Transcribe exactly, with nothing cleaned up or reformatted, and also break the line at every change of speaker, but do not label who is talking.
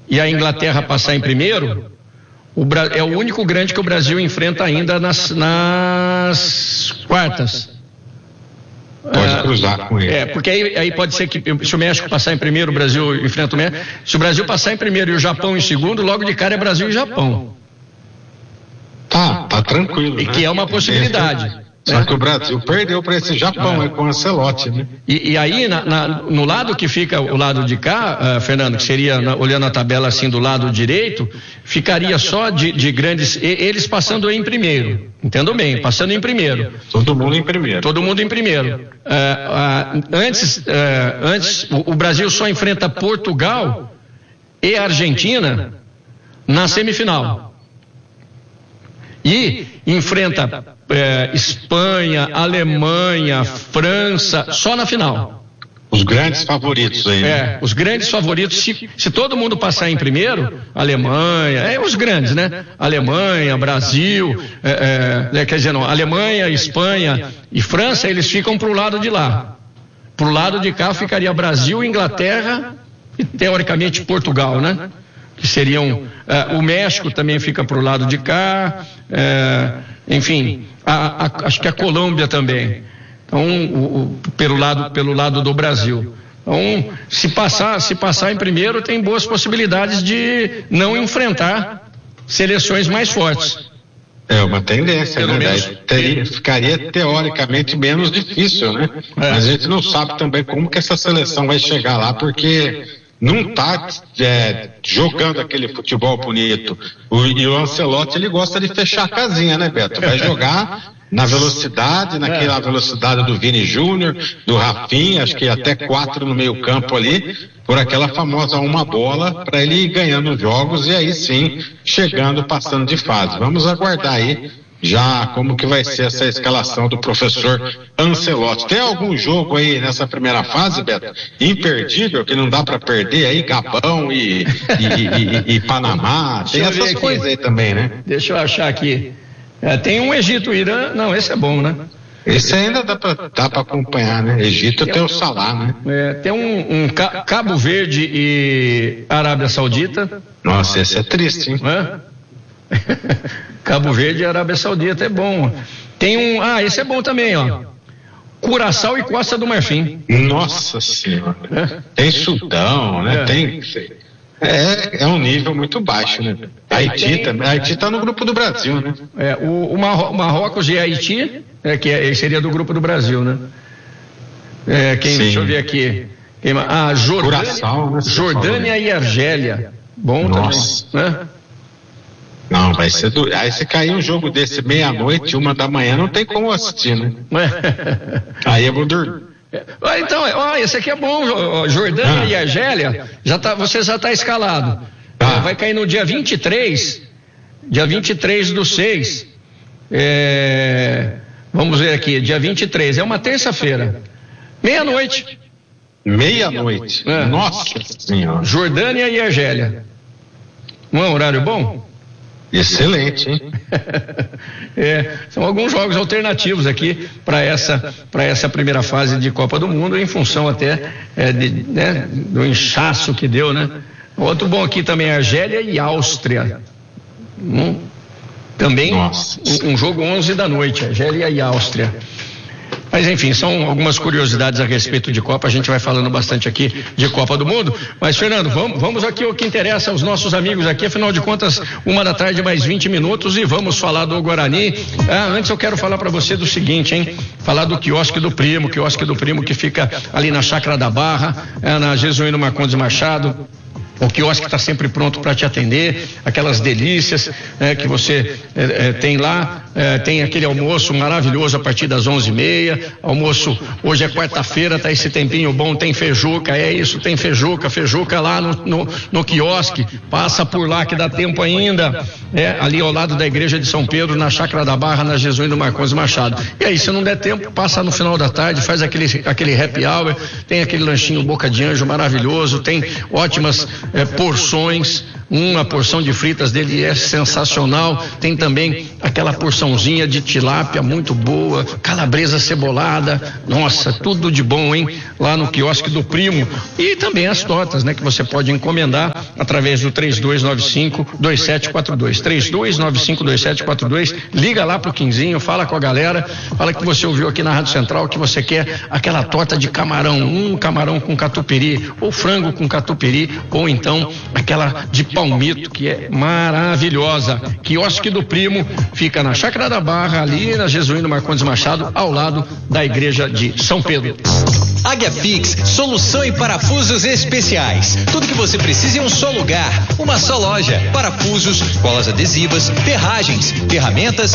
e a Inglaterra passar em primeiro, o, é o único grande que o Brasil enfrenta ainda nas, nas quartas.
Pode cruzar com ele.
É, porque aí, aí pode ser que se o México passar em primeiro, o Brasil enfrenta o México. Se o Brasil passar em primeiro e o Japão em segundo, logo de cara é Brasil e Japão.
Tá, tá tranquilo.
E
né?
que é uma possibilidade.
Só que o Brasil perdeu para esse Japão, é. com o Ancelotti, né?
E, e aí, na, na, no lado que fica o lado de cá, uh, Fernando, que seria, na, olhando a tabela assim do lado direito, ficaria só de, de grandes, e, eles passando em primeiro, entendo bem, passando em primeiro.
Todo mundo em primeiro.
Todo mundo em primeiro. Uh, uh, antes, uh, antes o, o Brasil só enfrenta Portugal e Argentina na semifinal. E enfrenta é, Espanha, Alemanha, França, só na final.
Os grandes favoritos aí. Né?
É, os grandes favoritos, se, se todo mundo passar em primeiro, Alemanha, é os grandes, né? Alemanha, Brasil, é, é, quer dizer, não, Alemanha, Espanha e França, eles ficam pro lado de lá. Pro lado de cá ficaria Brasil, Inglaterra e teoricamente Portugal, né? Que seriam, uh, o México também fica para o lado de cá, uh, enfim, a, a, acho que a Colômbia também, então, o, o, pelo, lado, pelo lado do Brasil. Então, se passar, se passar em primeiro, tem boas possibilidades de não enfrentar seleções mais fortes.
É uma tendência, né? Menos, Teria, ficaria teoricamente menos difícil, né? É. Mas a gente não sabe também como que essa seleção vai chegar lá, porque não está é, jogando aquele futebol bonito. O, e o Ancelotti, ele gosta de fechar a casinha, né, Beto? Vai jogar na velocidade, naquela velocidade do Vini Júnior, do Rafinha, acho que até quatro no meio campo ali, por aquela famosa uma bola, para ele ir ganhando jogos e aí sim, chegando, passando de fase. Vamos aguardar aí já como que vai ser essa escalação do professor Ancelotti. Tem algum jogo aí nessa primeira fase, Beto, imperdível, que não dá para perder aí, Gabão e, e, e, e, e Panamá, tem essas coisas aí também, né?
Deixa eu achar aqui. É, tem um Egito-Irã, não, esse é bom, né?
Esse ainda dá para dá para acompanhar, né? Egito tem, tem o Salah, né?
É, tem um, um Cabo Verde e Arábia Saudita.
Nossa, esse é triste, hein?
É? Cabo Verde e Arábia Saudita é bom. Tem um, ah, esse é bom também, ó. Curaçao e Costa do Marfim.
Nossa Senhora. É? Tem Sudão, né? É. Tem. É, é um nível muito baixo, né? Haiti também. Haiti tá no grupo do Brasil, né?
É, o, o Marro, Marrocos e Haiti, é, que é, seria do grupo do Brasil, né? É, quem, deixa eu ver aqui. Quem, ah, Jordânia,
Curaçao, né?
Jordânia e Argélia. Bom
Nossa.
também, né?
Não, vai ser do... Aí se cair um jogo desse meia-noite, uma da manhã, não tem como assistir, né? Aí eu vou dormir.
Ah, então, ó, esse aqui é bom, Jordânia ah. e Argélia, já tá, você já está escalado. Ah. Vai cair no dia vinte e três, dia vinte e três do seis. É, vamos ver aqui, dia vinte e três, é uma terça-feira. Meia-noite.
Meia-noite? É. Nossa Senhora.
Jordânia e Argélia. Não é um horário bom?
Excelente, hein?
É, são alguns jogos alternativos aqui para essa, para essa primeira fase de Copa do Mundo, em função até é, de, né, do inchaço que deu, né? Outro bom aqui também é Argélia e Áustria. Hum, também um, um jogo onze da noite, Argélia e Áustria. Mas enfim, são algumas curiosidades a respeito de Copa, a gente vai falando bastante aqui de Copa do Mundo, mas Fernando, vamos, vamos aqui o que interessa aos nossos amigos aqui, afinal de contas, uma da tarde mais vinte minutos e vamos falar do Guarani. Ah, antes eu quero falar para você do seguinte, hein, falar do quiosque do Primo, quiosque do Primo que fica ali na Chácara da Barra, é, na Jesuíno Marcondes Machado. O quiosque está sempre pronto para te atender, aquelas delícias é, que você é, é, tem lá, é, tem aquele almoço maravilhoso a partir das onze e meia, almoço, hoje é quarta-feira, tá esse tempinho bom, tem feijuca, é isso, tem feijuca, feijuca lá no, no, no quiosque, passa por lá que dá tempo ainda, é, ali ao lado da igreja de São Pedro, na Chácara da Barra, na Jesuíno Marcondes Machado. E aí, se não der tempo, passa no final da tarde, faz aquele, aquele happy hour, tem aquele lanchinho boca de anjo maravilhoso, tem ótimas É, porções, Uma porção de fritas dele é sensacional. Tem também aquela porçãozinha de tilápia muito boa, calabresa cebolada. Nossa, tudo de bom, hein? Lá no quiosque do Primo. E também as tortas, né? Que você pode encomendar através do três dois nove cinco, dois sete quatro dois. três dois nove cinco, dois sete quatro dois. Liga lá pro Quinzinho, fala com a galera, fala que você ouviu aqui na Rádio Central que você quer aquela torta de camarão, um camarão com catupiry, ou frango com catupiry, ou então aquela de palmito, que é maravilhosa. Quiosque do Primo fica na Chácara da Barra, ali na Jesuíno Marcondes Machado, ao lado da igreja de São Pedro.
Águia Fix, solução em parafusos especiais. Tudo que você precisa em um só lugar, uma só loja. Parafusos, colas adesivas, ferragens, ferramentas